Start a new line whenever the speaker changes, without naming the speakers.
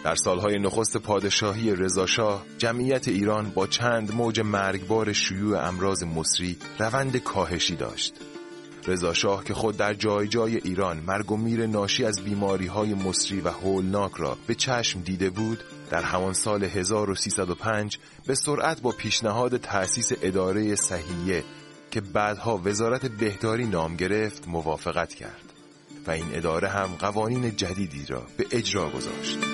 در سالهای نخست پادشاهی رضاشاه، جمعیت ایران با چند موج مرگبار شیوع امراض مصری روند کاهشی داشت. رضاشاه که خود در جای جای ایران مرگ و میر ناشی از بیماری‌های مصری و هولناک را به چشم دیده بود، در همان سال 1305 به سرعت با پیشنهاد تأسیس اداره صحیحه که بعدها وزارت بهداری نام گرفت موافقت کرد و این اداره هم قوانین جدیدی را به اجرا گذاشت.